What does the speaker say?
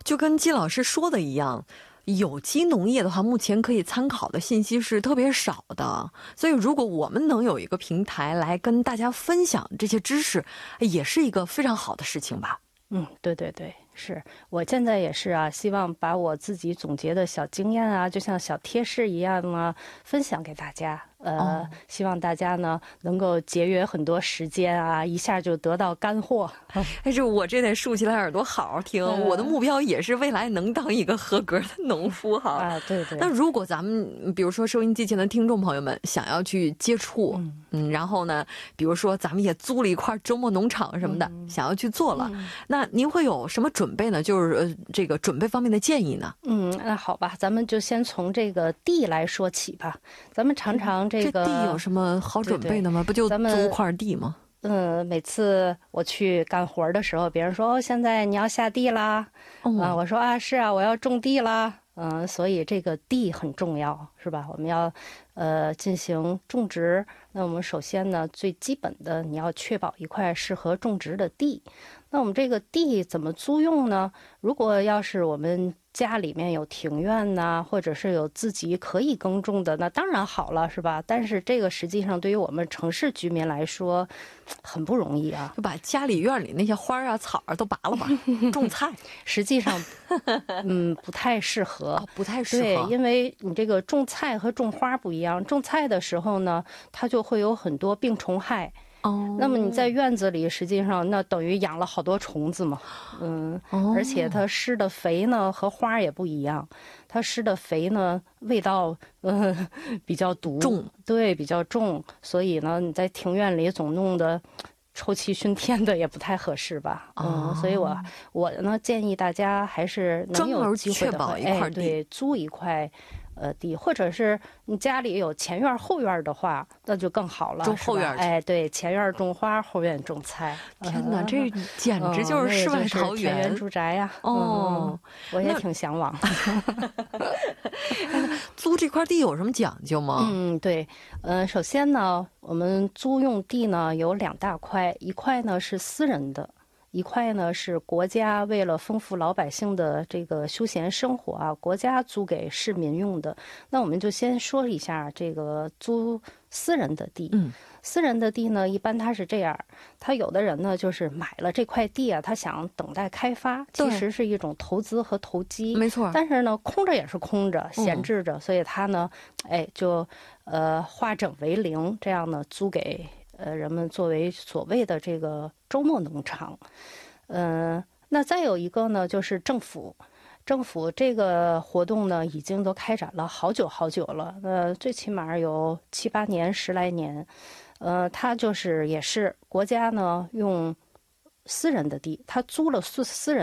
就跟季老师说的一样，有机农业的话，目前可以参考的信息是特别少的，所以如果我们能有一个平台来跟大家分享这些知识，也是一个非常好的事情吧。 对对对，是我现在也是啊，希望把我自己总结的小经验啊，就像小贴士一样啊，分享给大家。希望大家呢能够节约很多时间啊，一下就得到干货。 但是我这得竖起来耳朵好好听，我的目标也是未来能当一个合格的农夫哈。 啊，对对。 那如果咱们比如说收音机前的听众朋友们想要去接触，然后呢，比如说咱们也租了一块周末农场什么的，想要去做了，那您会有什么准备呢？就是这个准备方面的建议呢？ 那好吧，咱们就先从这个地来说起吧。咱们常常这个地有什么好准备的吗？不就租块地吗？ 每次我去干活的时候，别人说现在你要下地啦，我说是啊，我要种地啦，所以这个地很重要，是吧？我们要进行种植，那我们首先呢，最基本的你要确保一块适合种植的地。那我们这个地怎么租用呢？如果要是我们家里面有庭院呐，或者是有自己可以耕种的，那当然好了，是吧？但是这个实际上对于我们城市居民来说，很不容易啊。 就把家里院里那些花啊、草啊都拔了吧，种菜。 实际上，不太适合， 不太适合。 对，因为你这个种菜和种花不一样，种菜的时候呢，它就会有很多病虫害。那么你在院子里，实际上那等于养了好多虫子嘛，而且它施的肥呢和花也不一样，它施的肥呢味道比较毒，对，比较重，所以呢你在庭院里总弄得臭气熏天的也不太合适吧，所以我呢建议大家还是能有机会的话，对，租一块。地，或者是你家里有前院后院的话，那就更好了。 种后院， 对，前院种花，后院种菜。 天哪，这简直就是世外桃源， 田园住宅呀！我也挺向往。 租这块地有什么讲究吗？ 对，首先呢，我们租用地呢有2大块，一块呢是私人的。一块呢是国家为了丰富老百姓的这个休闲生活啊，国家租给市民用的。那我们就先说一下这个租私人的地。私人的地呢，一般它是这样，他有的人呢就是买了这块地啊，他想等待开发，其实是一种投资和投机， 没错。 但是呢，空着也是空着，闲置着，所以他呢，就化整为零，这样呢租给。人们作为所谓的这个周末农场，那再有一个呢，就是政府这个活动呢，已经都开展了好久好久了，最起码有7、8年、10来年，它就是也是国家呢用私人的地，他租了私人。